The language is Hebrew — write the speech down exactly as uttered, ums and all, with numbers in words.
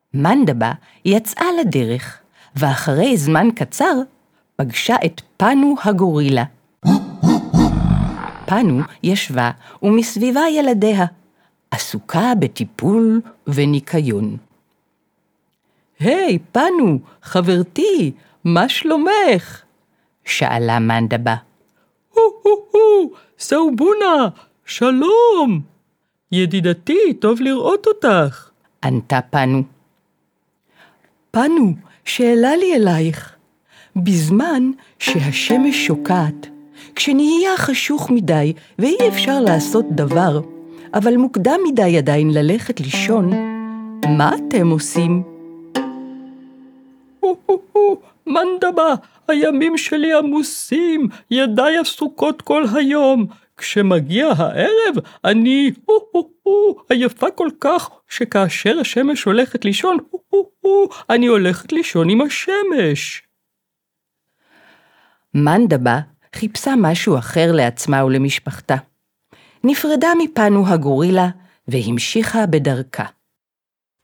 מנדבה יצאה לדרך, ואחרי זמן קצר פגשה את פנו הגורילה. פנו ישבה ומסביבה ילדיה, עסוקה בטיפול וניקיון. היי, פנו, חברתי, מה שלומך? שאלה מנדבה. הו הו הו, סאובונה, שלום. ידידתי, טוב לראות אותך. ענתה פנו. פנו, שאלה לי אלייך. בזמן שהשמש שוקעת, כשנהיה חשוך מדי ואי אפשר לעשות דבר, אבל מוקדם מדי עדיין ללכת לישון, מה אתם עושים? הו הו הו, מנדבה, הימים שלי עמוסים, ידיי עסוקות כל היום. כשמגיע הערב, אני הו הו הו, עייפה כל כך, שכאשר השמש הולכת לישון, הו הו הו, אני הולכת לישון עם השמש. מנדבה חיפשה משהו אחר לעצמה ולמשפחתה. נפרדה מפנו הגורילה והמשיכה בדרכה.